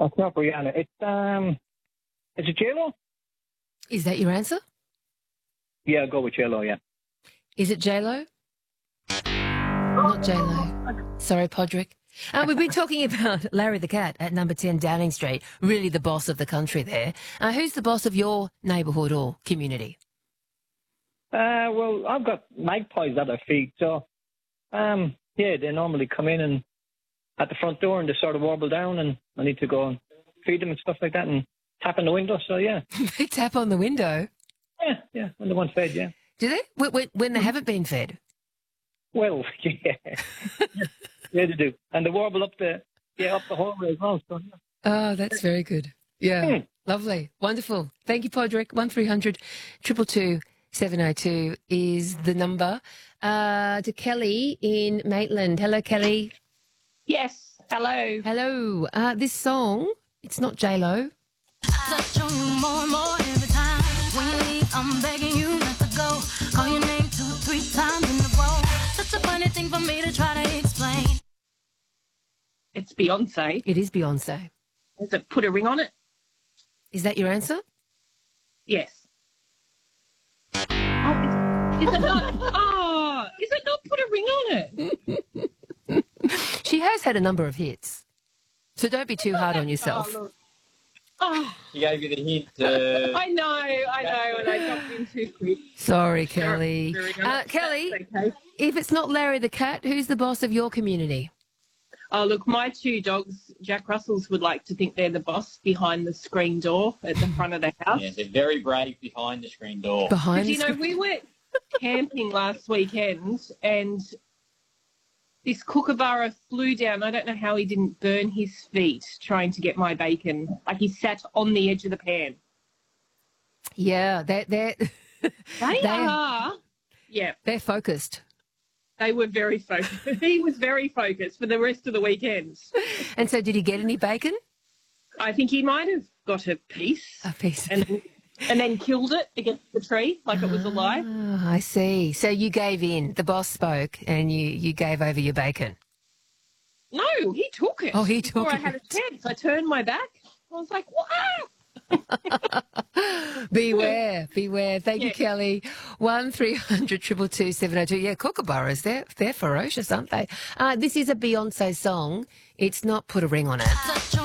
It's not Rihanna. Is it J-Lo? Is that your answer? Yeah, I'll go with J-Lo, yeah. Is it J-Lo? Not J-Lo. Sorry, Podrick. We've been talking about Larry the Cat at number 10 Downing Street, really the boss of the country there. Who's the boss of your neighbourhood or community? Well, I've got magpies that I feed, so, yeah, they normally come in and at the front door and they sort of warble down and I need to go and feed them and stuff like that and tap on the window, so yeah. They tap on the window? Yeah, when they want fed, yeah. Do they? When they haven't been fed? Well, yeah. Yeah, they do. And they warble up the hallway as well, so yeah. Oh, that's very good. Yeah, lovely. Wonderful. Thank you, Podrick. 1300 222 702 is the number. To Kelly in Maitland. Hello, Kelly. Yes. Hello. Hello. This song, it's not J-Lo. Touch on you more and more every time. When you leave, I'm begging you not to go. Call your name 2-3 times in a row. Such a funny thing for me to try to explain. It's Beyonce. It is Beyonce. Has it put a ring on it? Is that your answer? Yes. Oh, is it not? Oh, is it not put a ring on it? She has had a number of hits, so don't be too hard on yourself. Oh, look. Oh, She gave you the hint. I know, and I jumped in too quick. Sorry, Kelly. Very Kelly, okay. if it's not Larry the Cat, who's the boss of your community? Oh, look, my two dogs, Jack Russells, would like to think they're the boss behind the screen door at the front of the house. Yeah, they're very brave behind the screen door. Behind Because, the we went camping last weekend and this kookaburra flew down. I don't know how he didn't burn his feet trying to get my bacon. Like he sat on the edge of the pan. Yeah, They are. Yeah, they're focused. they were very focused. He was very focused for the rest of the weekend. And so did he get any bacon? I think he might have got a piece. A piece. And then killed it against the tree like it was alive. Oh, I see. So you gave in. The boss spoke and you gave over your bacon. No, he took it. Oh, he took Before it. I had a chance. I turned my back. I was like, wow. Beware. Thank you, Kelly. 1300 222 702. Yeah, kookaburras, they're ferocious, aren't they? This is a Beyonce song. It's not Put a Ring on It.